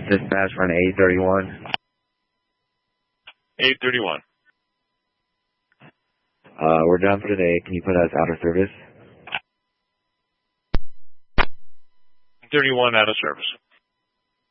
Dispatch run 831. 831. We're done for today. Can you put us out of service? 31 out of service.